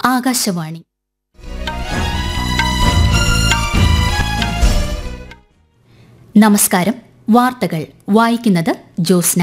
ആകാശവാണി. നമസ്കാരം. വാർത്തകൾ വായിക്കുന്നത് ജോസ്ന.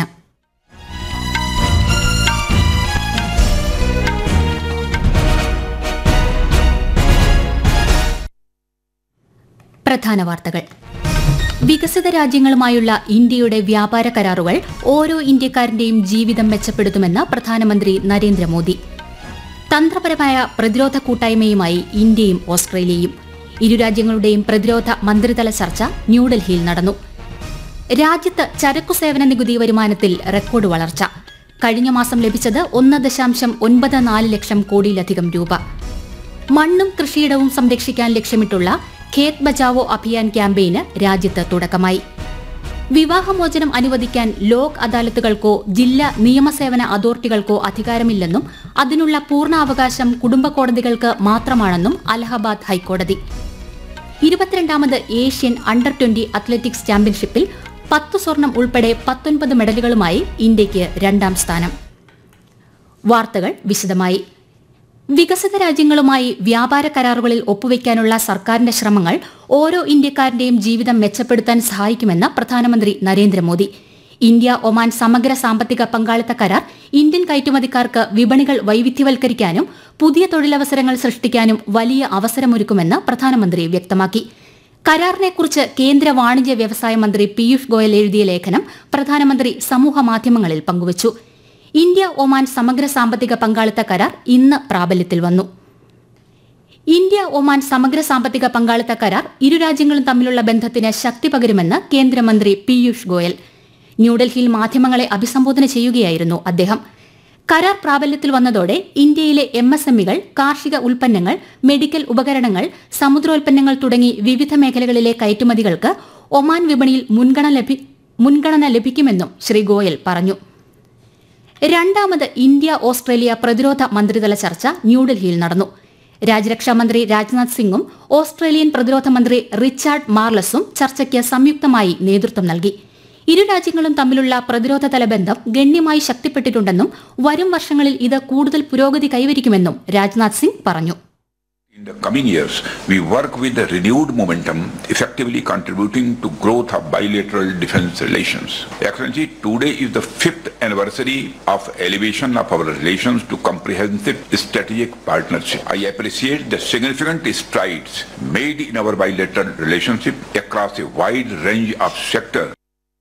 പ്രധാന വാർത്തകൾ. വികസിത രാജ്യങ്ങളുമായുള്ള ഇന്ത്യയുടെ വ്യാപാര കരാറുകൾ ഓരോ ഇന്ത്യക്കാരന്റെയും ജീവിതം മെച്ചപ്പെടുത്തുമെന്ന് പ്രധാനമന്ത്രി നരേന്ദ്രമോദി. തന്ത്രപരമായ പ്രതിരോധ കൂട്ടായ്മയുമായി ഇന്ത്യയും ഓസ്ട്രേലിയയും. ഇരു രാജ്യങ്ങളുടെയും പ്രതിരോധ മന്ത്രിതല ചർച്ച ന്യൂഡൽഹിയിൽ നടന്നു. രാജ്യത്ത് ചരക്കു സേവന നികുതി വരുമാനത്തിൽ റെക്കോർഡ് വളർച്ച. കഴിഞ്ഞ മാസം ലഭിച്ചത് 1.94 ലക്ഷം കോടിയിലധികം രൂപ. മണ്ണും കൃഷിയിടവും സംരക്ഷിക്കാൻ ലക്ഷ്യമിട്ടുള്ള ഖേത് ബച്ചാവോ അഭിയാൻ ക്യാമ്പയിന് രാജ്യത്ത് തുടക്കമായി. വിവാഹമോചനം അനുവദിക്കാൻ ലോക് അദാലത്തുകൾക്കോ ജില്ലാ നിയമസേവന അതോറിറ്റികൾക്കോ അധികാരമില്ലെന്നും അതിനുള്ള പൂർണ്ണ അവകാശം കുടുംബ കോടതികൾക്ക് മാത്രമാണെന്നും അലഹബാദ് ഹൈക്കോടതി. 22ാമത് ഏഷ്യൻ അണ്ടർ 20 അത്ലറ്റിക്സ് ചാമ്പ്യൻഷിപ്പിൽ 10 സ്വർണം ഉൾപ്പെടെ 19 മെഡലുകളുമായി ഇന്ത്യയ്ക്ക് 2ാം സ്ഥാനം. വാർത്തകൾ വിശദമായി. വികസിത രാജ്യങ്ങളുമായി വ്യാപാര കരാറുകളിൽ ഒപ്പുവയ്ക്കാനുള്ള സർക്കാരിന്റെ ശ്രമങ്ങൾ ഓരോ ഇന്ത്യക്കാരന്റെയും ജീവിതം മെച്ചപ്പെടുത്താൻ സഹായിക്കുമെന്ന് പ്രധാനമന്ത്രി നരേന്ദ്രമോദി. ഇന്ത്യ ഒമാൻ സമഗ്ര സാമ്പത്തിക പങ്കാളിത്ത കരാർ ഇന്ത്യൻ കയറ്റുമതിക്കാർക്ക് വിപണികൾ വൈവിധ്യവൽക്കരിക്കാനും പുതിയ തൊഴിലവസരങ്ങൾ സൃഷ്ടിക്കാനും വലിയ അവസരമൊരുക്കുമെന്ന് പ്രധാനമന്ത്രി വ്യക്തമാക്കി. കരാറിനെക്കുറിച്ച് കേന്ദ്ര വാണിജ്യ വ്യവസായ മന്ത്രി പീയൂഷ് ഗോയൽ എഴുതിയ ലേഖനം പ്രധാനമന്ത്രി സമൂഹമാധ്യമങ്ങളിൽ പങ്കുവച്ചു. ഇന്ത്യ ഒമാൻ സമഗ്ര സാമ്പത്തിക പങ്കാളിത്ത കരാർ ഇന്ന് പ്രാബല്യത്തിൽ വന്നു. ഇന്ത്യ ഒമാൻ സമഗ്ര സാമ്പത്തിക പങ്കാളിത്ത കരാർ ഇരു രാജ്യങ്ങളും തമ്മിലുള്ള ബന്ധത്തിന് ശക്തി പകരുമെന്ന് കേന്ദ്രമന്ത്രി പീയൂഷ് ഗോയൽ ന്യൂഡൽഹിയിൽ മാധ്യമങ്ങളെ അഭിസംബോധന ചെയ്യുകയായിരുന്നു അദ്ദേഹം. കരാർ പ്രാബല്യത്തിൽ വന്നതോടെ ഇന്ത്യയിലെ MSMEകൾ, കാർഷിക ഉൽപ്പന്നങ്ങൾ, മെഡിക്കൽ ഉപകരണങ്ങൾ, സമുദ്രോൽപ്പന്നങ്ങൾ തുടങ്ങി വിവിധ മേഖലകളിലെ കയറ്റുമതികൾക്ക് ഒമാൻ വിപണിയിൽ മുൻഗണന ലഭിക്കുമെന്നും ശ്രീ ഗോയൽ പറഞ്ഞു. 2ാമത് ഇന്ത്യ ഓസ്ട്രേലിയ പ്രതിരോധ മന്ത്രിതല ചർച്ച ന്യൂഡൽഹിയിൽ നടന്നു. രാജ്യരക്ഷാമന്ത്രി രാജ്നാഥ് സിംഗും ഓസ്ട്രേലിയൻ പ്രതിരോധ മന്ത്രി റിച്ചാർഡ് മാർലസും ചർച്ചയ്ക്ക് സംയുക്തമായി നേതൃത്വം നൽകി. ഇരു രാജ്യങ്ങളും തമ്മിലുള്ള പ്രതിരോധതല ബന്ധം ഗണ്യമായി ശക്തിപ്പെട്ടിട്ടുണ്ടെന്നും വരും വർഷങ്ങളിൽ ഇത് കൂടുതൽ പുരോഗതി കൈവരിക്കുമെന്നും രാജ്നാഥ് സിംഗ് പറഞ്ഞു. In the coming years, we work with a renewed momentum, effectively contributing to growth of bilateral defense relations. Excellency, today is the 5th anniversary of elevation of our relations to comprehensive strategic partnership. I appreciate the significant strides made in our bilateral relationship across a wide range of sectors.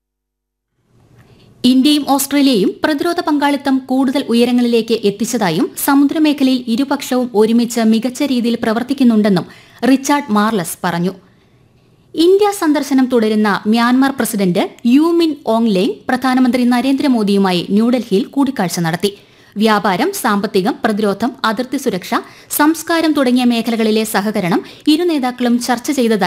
ഇന്ത്യയും ഓസ്ട്രേലിയയും പ്രതിരോധ പങ്കാളിത്തം കൂടുതൽ ഉയരങ്ങളിലേക്ക് എത്തിച്ചതായും സമുദ്രമേഖലയിൽ ഇരുപക്ഷവും ഒരുമിച്ച് മികച്ച രീതിയിൽ പ്രവർത്തിക്കുന്നുണ്ടെന്നും റിച്ചാർഡ് മാർലസ് പറഞ്ഞു. ഇന്ത്യ സന്ദർശനം തുടരുന്ന മ്യാൻമാർ പ്രസിഡന്റ് യു മിൻ ഓങ് ലേങ് പ്രധാനമന്ത്രി നരേന്ദ്രമോദിയുമായി ന്യൂഡൽഹിയിൽ കൂടിക്കാഴ്ച നടത്തി. വ്യാപാരം, സാമ്പത്തികം, പ്രതിരോധം, അതിർത്തി സുരക്ഷ, സംസ്കാരം തുടങ്ങിയ മേഖലകളിലെ സഹകരണം ഇരു നേതാക്കളും ചർച്ച ചെയ്തതായി